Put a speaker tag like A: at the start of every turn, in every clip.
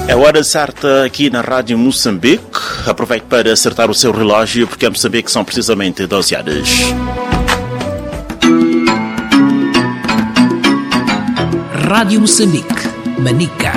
A: É hora certa aqui na Rádio Moçambique. Aproveite para acertar o seu relógio, porque em Moçambique são precisamente 12 horas.
B: Rádio Moçambique, Manica.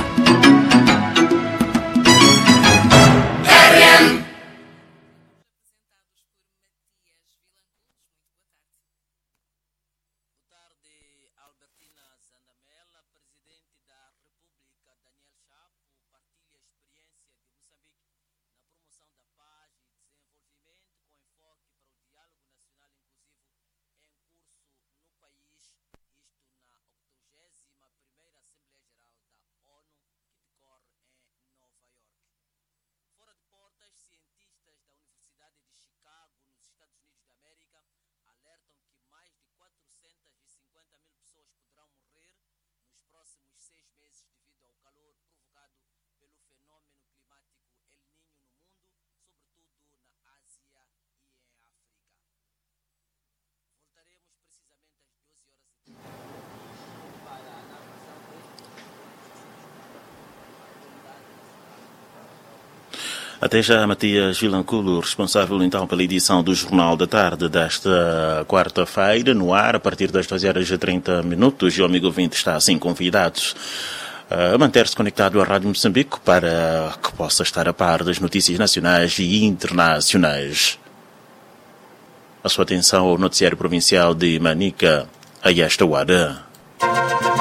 A: Até já, Matias Vilanculo, responsável então pela edição do Jornal da Tarde desta quarta-feira, no ar, a partir das 12h30. E o amigo ouvinte está assim convidado a manter-se conectado à Rádio Moçambique para que possa estar a par das notícias nacionais e internacionais. A sua atenção ao noticiário provincial de Manica a esta hora.